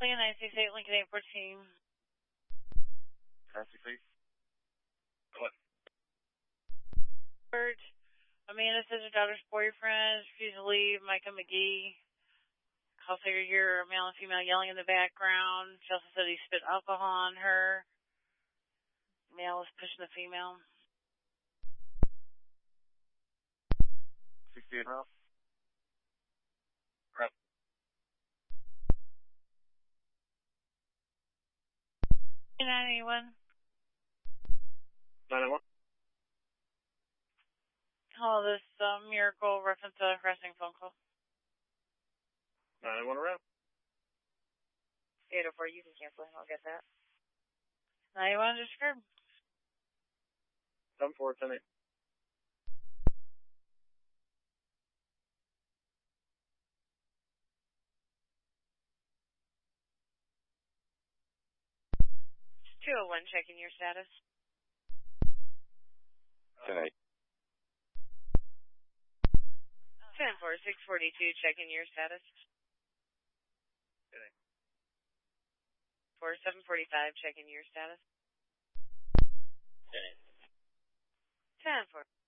Lincoln 968, Lincoln 814. 968. What? Amanda says her daughter's boyfriend refused to leave. Micah McGee. Call figure here, male and female yelling in the background. She also said he spit alcohol on her. Male is pushing the female. 68 Ralph. 981. 981. Hello, this Miracle reference to harassing phone call. 981 around. 804, you can cancel him. I'll get that. 91 describe. 7410. 201, checking your status. 10-8. 10-4, 642, checking your status. 10-8. 4745, checking your status. 10-8. 10-4.